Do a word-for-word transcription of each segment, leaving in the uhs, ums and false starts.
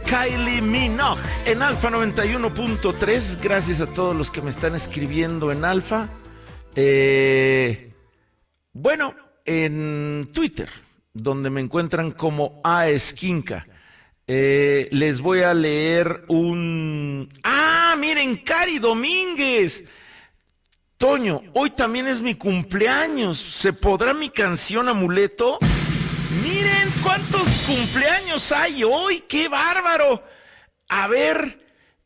Kylie Minogue en Alfa noventa y uno punto tres. Gracias a todos los que me están escribiendo en Alfa. Eh, bueno, en Twitter, donde me encuentran como A Esquinca. Eh, les voy a leer un... ¡Ah, miren! Cari Domínguez. Toño, hoy también es mi cumpleaños. ¿Se podrá mi canción Amuleto? Miren cuántos cumpleaños hay hoy. ¡Qué bárbaro! A ver...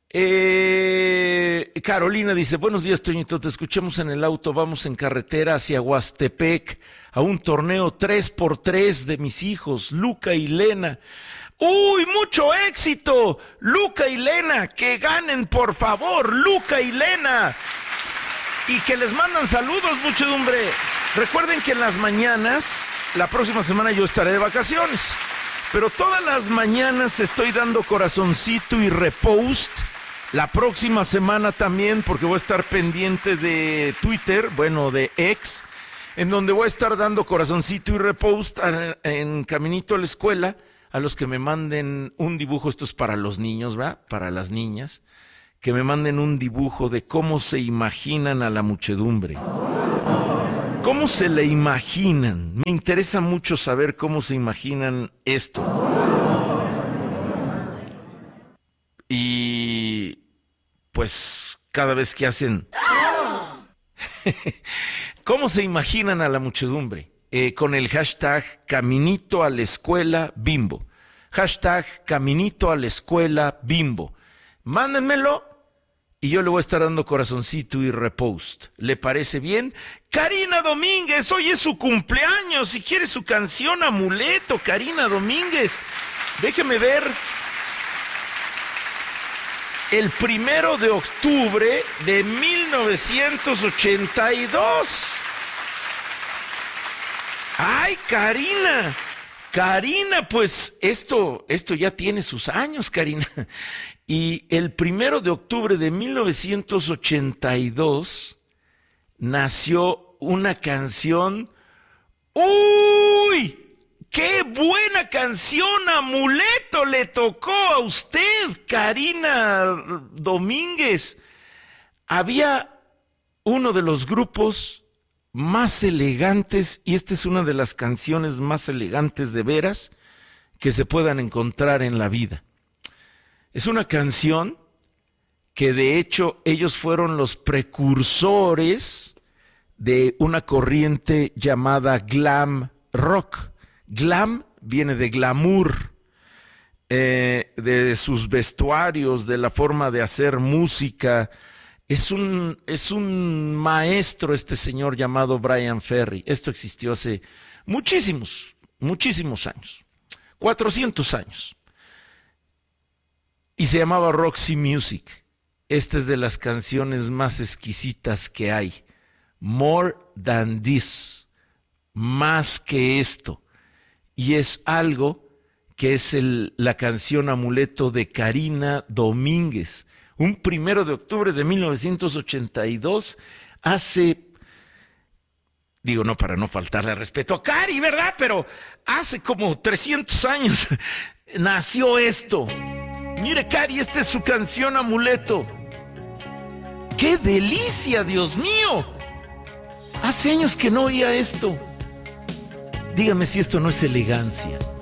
Eh, Carolina dice, buenos días, Toñito, te escuchamos en el auto, vamos en carretera hacia Huastepec a un torneo tres por tres de mis hijos, Luca y Lena. ¡Uy, mucho éxito! Luca y Lena, que ganen, por favor, Luca y Lena. Y que les mandan saludos, muchedumbre. Recuerden que en las mañanas, la próxima semana yo estaré de vacaciones, pero todas las mañanas estoy dando corazoncito y repost. La próxima semana también, porque voy a estar pendiente de Twitter, bueno, de X, en donde voy a estar dando corazoncito y repost a, en caminito a la escuela, a los que me manden un dibujo, esto es para los niños, ¿verdad? Para las niñas, que me manden un dibujo de cómo se imaginan a la muchedumbre. ¿Cómo se le imaginan? Me interesa mucho saber cómo se imaginan esto. Y pues cada vez que hacen... ¿Cómo se imaginan a la muchedumbre? Eh, con el hashtag Caminito a la Escuela Bimbo. Hashtag Caminito a la Escuela Bimbo. Mándenmelo y yo le voy a estar dando corazoncito y repost. ¿Le parece bien? Karina Domínguez, hoy es su cumpleaños. Si quiere su canción Amuleto, Karina Domínguez. Déjeme ver... El primero de octubre de mil novecientos ochenta y dos. ¡Ay, Karina! Karina, pues esto, esto ya tiene sus años, Karina. Y el primero de octubre de mil novecientos ochenta y dos nació una canción. ¡Uy! ¡Qué buena canción! Amuleto le tocó a usted, Karina Domínguez. Había uno de los grupos más elegantes, y esta es una de las canciones más elegantes de veras que se puedan encontrar en la vida. Es una canción que de hecho ellos fueron los precursores de una corriente llamada glam rock. Glam viene de glamour, eh, de sus vestuarios, de la forma de hacer música. Es un, es un maestro este señor llamado Bryan Ferry. Esto existió hace muchísimos, muchísimos años, cuatrocientos años. Y se llamaba Roxy Music. Esta es de las canciones más exquisitas que hay. More Than This, más que esto. Y es algo que es el, la canción Amuleto de Karina Domínguez. Un primero de octubre de mil novecientos ochenta y dos, hace, digo no para no faltarle respeto a Cari, ¿verdad? Pero hace como trescientos años nació esto. Mire, Cari, esta es su canción Amuleto. ¡Qué delicia, Dios mío! Hace años que no oía esto. Dígame si esto no es elegancia.